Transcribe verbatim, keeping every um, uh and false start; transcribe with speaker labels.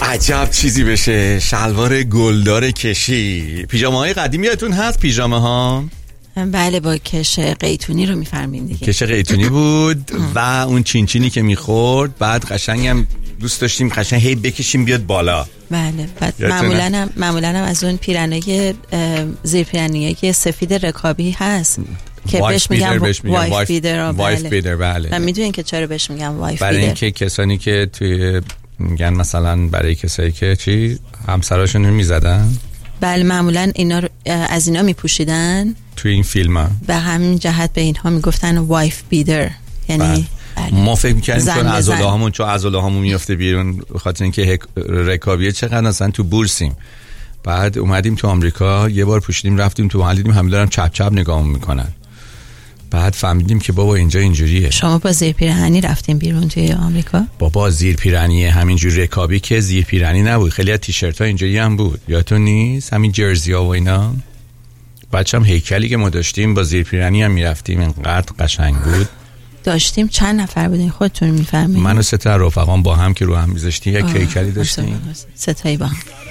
Speaker 1: عجب چیزی بشه. شلوار گلدار کشی. پیژامه های قدیمی یادتون هست؟ پیژامه ها
Speaker 2: بله، با کش قیتونی رو میفرمین دیگه.
Speaker 1: کش قیتونی بود و اون چینچینی که میخورد. بعد قشنگم دوست داشتیم قشنگ هی بکشیم بیاد بالا.
Speaker 2: بله. بعد معمولا هم معمولا هم از اون پیرنای زیر پیرنایی سفید رکابی هست که بهش میگم وایف بیدر.
Speaker 1: وایف بیدر. بله.
Speaker 2: من میدونین که چرا بهش میگم وایف بیدر؟
Speaker 1: برای اینکه کسانی که توی میگن مثلا برای کسایی که چی همسراشون رو میزدن.
Speaker 2: بله، معمولا اینا رو از اینا میپوشیدن
Speaker 1: توی این فیلم ها.
Speaker 2: به همین جهت به اینها میگفتن وایف بیدر. یعنی
Speaker 1: بله.
Speaker 2: بله.
Speaker 1: ما فکر می‌کردیم چون عضله هامون چون عضله هامون میفته بیرون خاطر اینکه رکابیه چقدر اصلا تو بورسیم. بعد اومدیم تو آمریکا یه بار پوشیدیم رفتیم تو محل دیدیم همه دارن چپ چپ نگاهمون میکنن. بعد فهمیدیم که بابا اینجا اینجوریه.
Speaker 2: شما با زیر پیرهنی رفتیم بیرون توی آمریکا؟
Speaker 1: بابا زیر پیرهنی همینجور رکابی که زیر پیرهنی نبود. خیلی از تیشرت‌ها اینجوری هم بود. یادتون نیست همین جرزی‌ها و اینا؟ بچه‌م هیکلی که ما داشتیم با زیر پیرهنی هم میرفتیم. اینقدر قشنگ بود.
Speaker 2: داشتیم چند نفر بودین خودتون میفهمید؟
Speaker 1: من و سه تا رفقام با هم که رو هم میذاشتیم یک هیکلی داشتیم.
Speaker 2: سه تایی با هم.